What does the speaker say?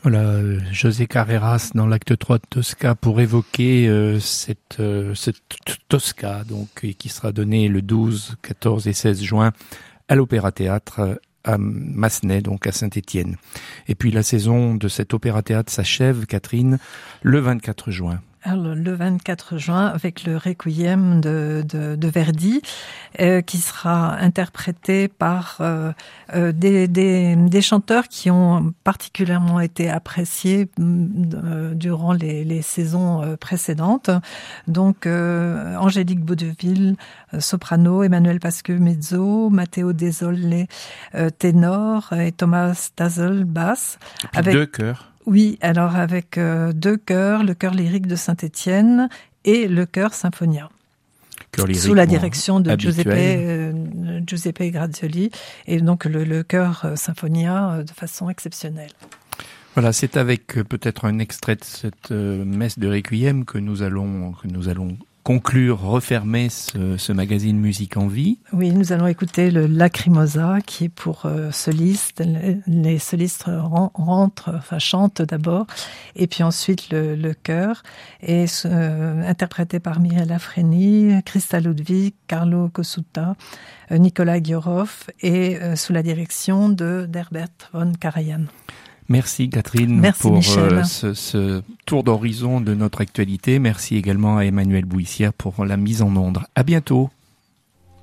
Voilà, José Carreras dans l'acte 3 de Tosca pour évoquer cette Tosca donc qui sera donnée le 12, 14 et 16 juin à l'Opéra Théâtre à Massenet, donc à Saint-Étienne. Et puis la saison de cet Opéra Théâtre s'achève, Catherine, le 24 juin. Alors, le 24 juin, avec le Requiem de Verdi, qui sera interprété par des chanteurs qui ont particulièrement été appréciés durant les saisons précédentes. Donc, Angélique Baudeville, soprano, Emmanuel Pasqueux, mezzo, Matteo Desolé, ténor, et Thomas Tazel, basse. Avec deux chœurs. Oui, alors avec deux chœurs, le chœur lyrique de Saint-Étienne et le chœur Symphonia. Sous la direction de Giuseppe Grazioli, et donc le chœur Symphonia de façon exceptionnelle. Voilà, c'est avec peut-être un extrait de cette messe de Requiem que nous allons conclure, refermer ce magazine Musique en Vie. Oui, nous allons écouter le Lacrimosa qui est pour solistes. Les solistes chantent d'abord, et puis ensuite le chœur est interprété par Mireille Lafreni, Christa Ludwig, Carlo Cossutta, Nicolas Giorov et sous la direction d'Herbert von Karajan. Merci Catherine pour ce tour d'horizon de notre actualité. Merci également à Emmanuel Bouissière pour la mise en onde. À bientôt.